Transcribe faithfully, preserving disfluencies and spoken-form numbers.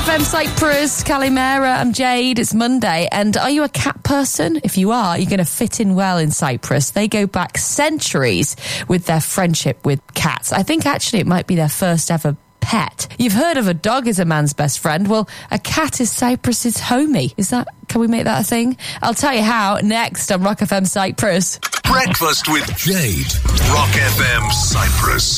M Cyprus, Kalimera, I'm Jade. It's Monday. And are you a cat person? If you are, you're going to fit in well in Cyprus. They go back centuries with their friendship with cats. I think actually it might be their first ever pet. You've heard of a dog is a man's best friend. Well, a cat is Cyprus's homie. Is that, can we make that a thing? I'll tell you how next on Rock F M Cyprus. Breakfast with Jade. Rock F M Cyprus.